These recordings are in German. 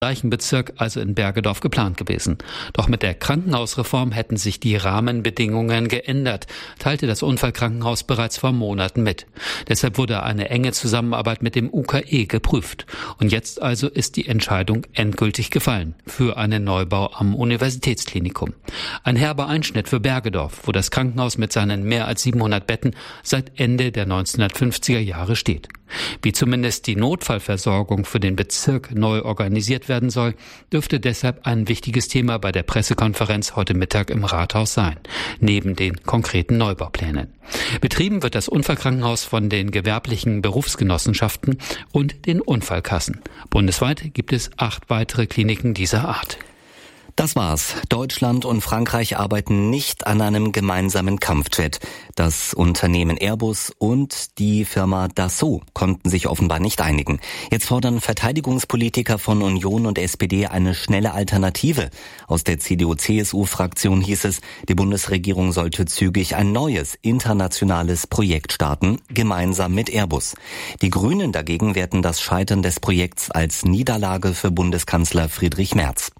gleichen Bezirk, also in Bergedorf, geplant gewesen. Doch mit der Krankenhausreform hätten sich die Rahmenbedingungen geändert, teilte das Unfallkrankenhaus bereits vor Monaten mit. Deshalb wurde eine enge Zusammenarbeit mit dem UKE geprüft. Und jetzt also ist die Entscheidung endgültig gefallen für einen Neubau am Universitätsklinikum. Ein herber Einschnitt für Bergedorf, wo das Krankenhaus mit seinen mehr als 700 Betten seit Ende der 1950er Jahre steht. Wie zumindest die Notfallversorgung für den Bezirk neu organisiert werden soll, dürfte deshalb ein wichtiges Thema bei der Pressekonferenz heute Mittag im Rathaus sein, neben den konkreten Neubauplänen. Betrieben wird das Unfallkrankenhaus von den gewerblichen Berufsgenossenschaften und den Unfallkassen. Bundesweit gibt es 8 weitere Kliniken dieser Art. Das war's. Deutschland und Frankreich arbeiten nicht an einem gemeinsamen Kampfjet. Das Unternehmen Airbus und die Firma Dassault konnten sich offenbar nicht einigen. Jetzt fordern Verteidigungspolitiker von Union und SPD eine schnelle Alternative. Aus der CDU-CSU-Fraktion hieß es, die Bundesregierung sollte zügig ein neues internationales Projekt starten, gemeinsam mit Airbus. Die Grünen dagegen werten das Scheitern des Projekts als Niederlage für Bundeskanzler Friedrich Merz.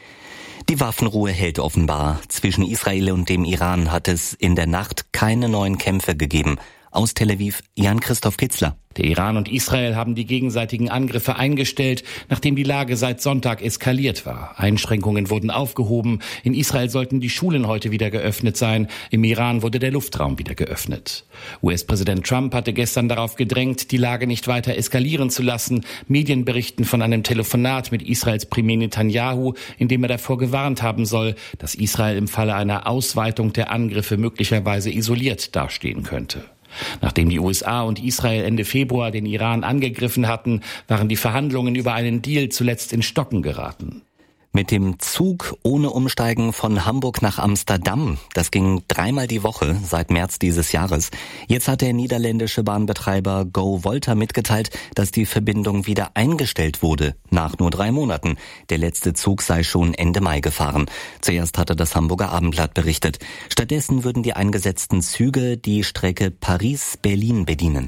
Die Waffenruhe hält offenbar. Zwischen Israel und dem Iran hat es in der Nacht keine neuen Kämpfe gegeben. Aus Tel Aviv, Jan-Christoph Kitzler. Der Iran und Israel haben die gegenseitigen Angriffe eingestellt, nachdem die Lage seit Sonntag eskaliert war. Einschränkungen wurden aufgehoben. In Israel sollten die Schulen heute wieder geöffnet sein. Im Iran wurde der Luftraum wieder geöffnet. US-Präsident Trump hatte gestern darauf gedrängt, die Lage nicht weiter eskalieren zu lassen. Medien berichten von einem Telefonat mit Israels Premier Netanyahu, in dem er davor gewarnt haben soll, dass Israel im Falle einer Ausweitung der Angriffe möglicherweise isoliert dastehen könnte. Nachdem die USA und Israel Ende Februar den Iran angegriffen hatten, waren die Verhandlungen über einen Deal zuletzt in Stocken geraten. Mit dem Zug ohne Umsteigen von Hamburg nach Amsterdam. Das ging 3-mal die Woche seit März dieses Jahres. Jetzt hat der niederländische Bahnbetreiber Go Volta mitgeteilt, dass die Verbindung wieder eingestellt wurde, nach nur 3 Monaten. Der letzte Zug sei schon Ende Mai gefahren. Zuerst hatte das Hamburger Abendblatt berichtet. Stattdessen würden die eingesetzten Züge die Strecke Paris-Berlin bedienen.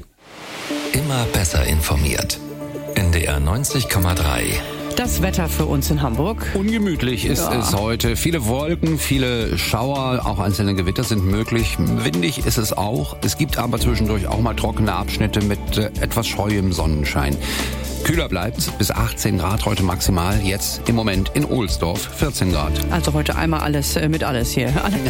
Immer besser informiert. NDR 90,3. Das Wetter für uns in Hamburg. Ungemütlich ist es heute. Viele Wolken, viele Schauer, auch einzelne Gewitter sind möglich. Windig ist es auch. Es gibt aber zwischendurch auch mal trockene Abschnitte mit etwas scheuem Sonnenschein. Kühler bleibt bis 18 Grad heute maximal. Jetzt im Moment in Ohlsdorf 14 Grad. Also heute einmal alles mit alles hier.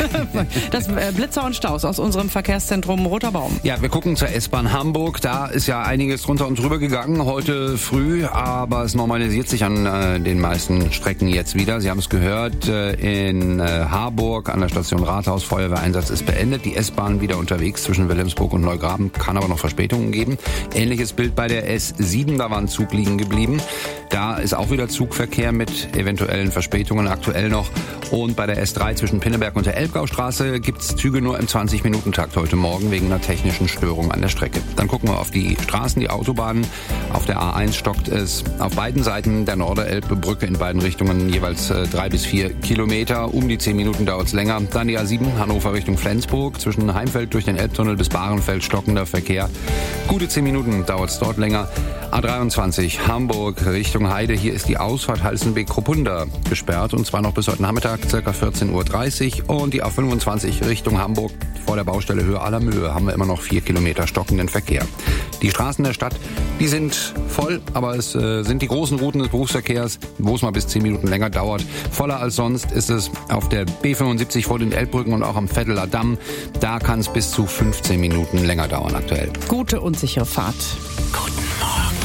Das Blitzer und Staus aus unserem Verkehrszentrum Roter Baum. Ja, wir gucken zur S-Bahn Hamburg. Da ist ja einiges drunter und drüber gegangen heute früh, aber es normalisiert sich an den meisten Strecken jetzt wieder. Sie haben es gehört, in Harburg an der Station Rathaus, Feuerwehreinsatz ist beendet. Die S-Bahn wieder unterwegs zwischen Wilhelmsburg und Neugraben, kann aber noch Verspätungen geben. Ähnliches Bild bei der S7, da war ein Zug liegen geblieben. Da ist auch wieder Zugverkehr mit eventuellen Verspätungen aktuell noch. Und bei der S3 zwischen Pinneberg und der Elbgaustraße gibt's Züge nur im 20-Minuten-Takt heute Morgen wegen einer technischen Störung an der Strecke. Dann gucken wir auf die Straßen, die Autobahnen. Auf der A1 stockt es auf beiden Seiten der Norderelbbrücke in beiden Richtungen jeweils 3 bis 4 Kilometer. Um die 10 Minuten dauert's länger. Dann die A7 Hannover Richtung Flensburg. Zwischen Heimfeld durch den Elbtunnel bis Bahrenfeld stockender Verkehr. Gute 10 Minuten dauert's dort länger. A23 Hamburg Richtung Heide. Hier ist die Ausfahrt Halstenbek-Kruppunda gesperrt und zwar noch bis heute Nachmittag ca. 14.30 Uhr. Und die A25 Richtung Hamburg vor der Baustelle Höhe aller Mühe haben wir immer noch 4 Kilometer stockenden Verkehr. Die Straßen der Stadt, die sind voll, aber es sind die großen Routen des Berufsverkehrs, wo es mal bis 10 Minuten länger dauert. Voller als sonst ist es auf der B75 vor den Elbbrücken und auch am Vetteler Damm. Da kann es bis zu 15 Minuten länger dauern aktuell. Gute und sichere Fahrt. Guten Morgen,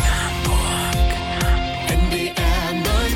Hamburg. NDR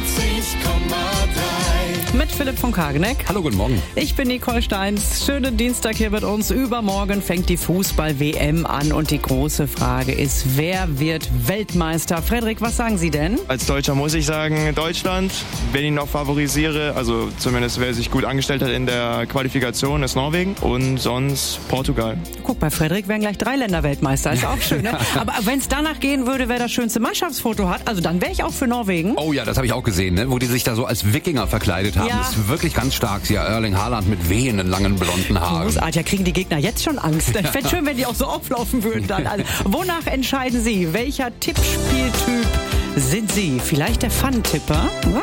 90,3. Mit Philipp von Kageneck. Hallo, guten Morgen. Ich bin Nicole Steins. Schönen Dienstag hier mit uns. Übermorgen fängt die Fußball-WM an und die große Frage ist, wer wird Weltmeister? Frederik, was sagen Sie denn? Als Deutscher muss ich sagen Deutschland. Wenn ich noch favorisiere, also zumindest wer sich gut angestellt hat in der Qualifikation, ist Norwegen und sonst Portugal. Guck, bei Frederik wären gleich 3 Länder Weltmeister. Ist auch schön, ne? Aber wenn es danach gehen würde, wer das schönste Mannschaftsfoto hat, also dann wäre ich auch für Norwegen. Oh ja, das habe ich auch gesehen, ne? Wo die sich da so als Wikinger verkleidet haben. Ja. Das ist wirklich ganz stark. Ja, Erling Haaland mit wehenden, langen, blonden Haaren. Großartig, ja, kriegen die Gegner jetzt schon Angst. Ich fände schön, wenn die auch so auflaufen würden dann. Also, wonach entscheiden Sie? Welcher Tippspieltyp sind Sie? Vielleicht der Fun-Tipper?